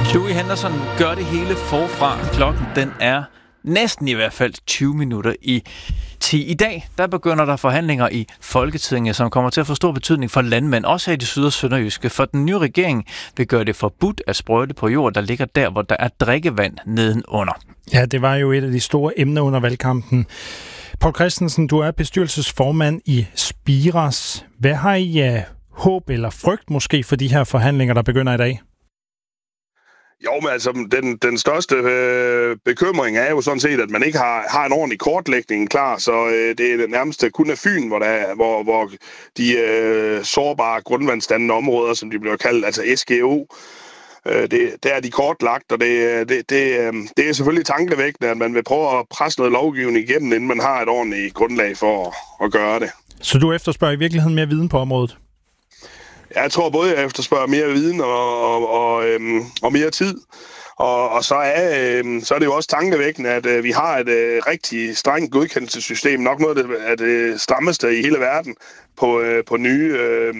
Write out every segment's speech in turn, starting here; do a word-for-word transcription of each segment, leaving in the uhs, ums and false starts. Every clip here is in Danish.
Louis Henderson gør det hele forfra. Klokken den er næsten i hvert fald tyve minutter i ti. I dag der begynder der forhandlinger i Folketinget, som kommer til at få stor betydning for landmænd, også her i det syd- og sønderjyske, for den nye regering vil gøre det forbudt at sprøjte på jord, der ligger der, hvor der er drikkevand nedenunder. Ja, det var jo et af de store emner under valgkampen. Poul Christensen, du er bestyrelsesformand i Spiras. Hvad har I af håb eller frygt måske for de her forhandlinger, der begynder i dag? Jo, men altså, den, den største øh, bekymring er jo sådan set, at man ikke har, har en ordentlig kortlægning klar, så øh, det er nærmest kun af Fyn, hvor, der, hvor, hvor de øh, sårbare grundvandsdannende områder, som de bliver kaldt, altså S G O, øh, det, der er de kortlagt, og det, det, det, øh, det er selvfølgelig tankevækkende, at man vil prøve at presse noget lovgivning igennem, inden man har et ordentligt grundlag for at, at gøre det. Så du efterspørger i virkeligheden mere viden på området? Jeg tror både, jeg efterspørger mere viden og, og, og, øhm, og mere tid. Og, og så, er, øhm, så er det jo også tankevækkende, at øh, vi har et øh, rigtig strengt godkendelsessystem, nok noget af det, det strammeste i hele verden på, øh, på nye øh,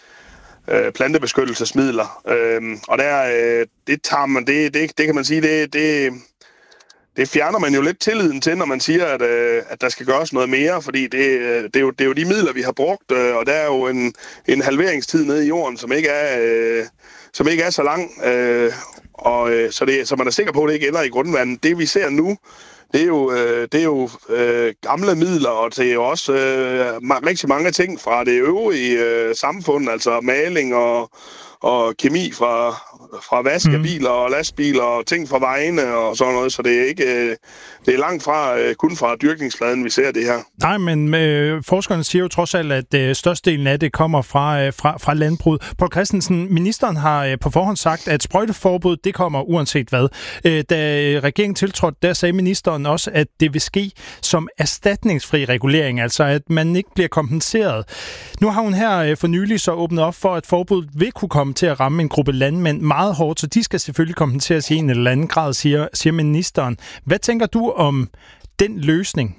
øh, plantebeskyttelsesmidler. Øh, og der, øh, det, tager man, det, det, det kan man sige, det, det, det fjerner man jo lidt tilliden til, når man siger, at, øh, at der skal gøres noget mere, fordi det, øh, det, er jo, det er jo de midler, vi har brugt, øh, og der er jo en, en halveringstid nede i jorden, som ikke er, øh, som ikke er så lang, øh, og, øh, så, det, så man er sikker på, at det ikke ender i grundvandet. Det vi ser nu, det er jo, øh, det er jo øh, gamle midler, og det er jo også øh, rigtig mange ting fra det øvrige øh, samfund, altså maling og, og kemi fra, fra vask af biler og lastbiler og ting fra vejene og sådan noget, så det er ikke det er langt fra kun fra dyrkningsfladen, vi ser det her. Nej, men øh, forskerne siger jo trods alt, at øh, størstedelen af det kommer fra, øh, fra, fra landbruget. Poul Christensen, ministeren har øh, på forhånd sagt, at sprøjteforbud, det kommer uanset hvad. Øh, da regeringen tiltrådte, der sagde ministeren også, at det vil ske som erstatningsfri regulering, altså at man ikke bliver kompenseret. Nu har hun her øh, for nylig så åbnet op for, at forbuddet vil kunne komme til at ramme en gruppe landmænd meget hårdt, så de skal selvfølgelig kompenseres i en eller anden grad, siger, siger ministeren. Hvad tænker du om den løsning?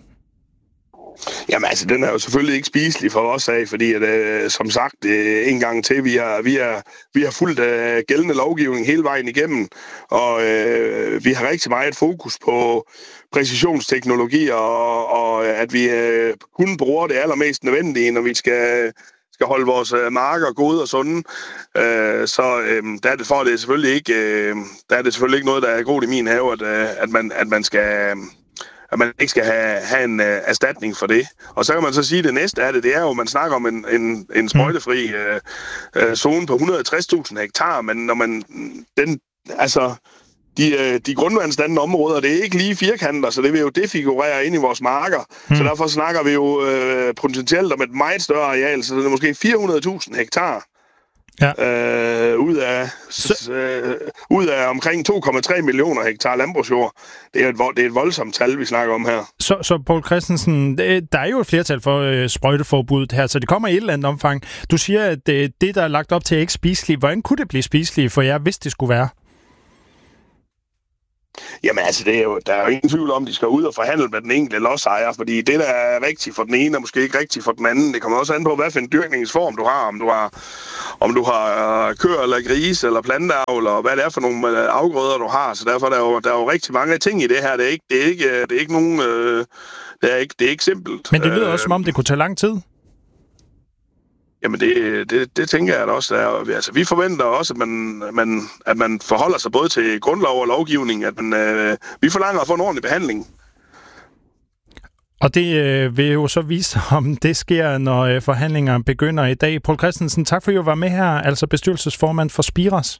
Jamen altså, den er jo selvfølgelig ikke spiselig for os af, fordi at, øh, som sagt, øh, en gang til, vi har, vi har, vi har fulgt øh, gældende lovgivning hele vejen igennem, og øh, vi har rigtig meget fokus på præcisionsteknologi, og, og at vi øh, kun bruger det allermest nødvendige, når vi skal skal holde vores øh, marker gode og sunde, øh, så øh, der er det for, at det er selvfølgelig ikke, øh, der er det selvfølgelig ikke noget, der er godt i min have, at, øh, at man at man skal at man ikke skal have, have en øh, erstatning for det. Og så kan man så sige, at det næste af det, det er jo, at man snakker om en, en, en sprøjtefri øh, øh, zone på et hundrede og tres tusind hektar, men når man den altså De, de grundvandsdannende områder, det er ikke lige firkanter, så det vil jo defigurere ind i vores marker. Hmm. Så derfor snakker vi jo øh, potentielt om et meget større areal, så det er måske fire hundrede tusind hektar. Ja. Øh, ud, af, så... øh, ud af omkring to komma tre millioner hektar landbrugsjord. Det er, et, det er et voldsomt tal, vi snakker om her. Så, så Poul Christensen, der er jo et flertal for øh, sprøjteforbuddet her, så det kommer i et eller andet omfang. Du siger, at øh, det, der er lagt op til, er ikke spiseligt. Hvordan kunne det blive spiseligt for jer, hvis det skulle være? Jamen altså, det er jo, der er jo ingen tvivl om, at de skal ud og forhandle med den enkelte lodsejer, fordi det, der er rigtigt for den ene, er måske ikke rigtigt for den anden. Det kommer også an på, hvad for en dyrkningsform du har, om du har, om du har køer eller grise eller planteavl, og hvad det er for nogle afgrøder, du har. Så derfor er der jo, der er jo rigtig mange ting i det her. Det er ikke, det er ikke, det er ikke nogen, det er ikke, det er ikke simpelt. Men det lyder også, som om det kunne tage lang tid. Jamen det, det, det tænker jeg da også. Der. Altså, vi forventer også, at man, man, at man forholder sig både til grundlov og lovgivning. At man, øh, vi forlanger at få en ordentlig behandling. Og det øh, vil jo så vise, om det sker, når øh, forhandlingerne begynder i dag. Poul Christensen, tak for at I var med her, altså bestyrelsesformand for Spiras.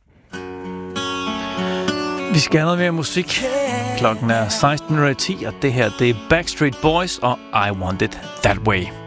Vi skal have noget mere musik. Klokken er seksten ti, og det her det er Backstreet Boys og I Want It That Way.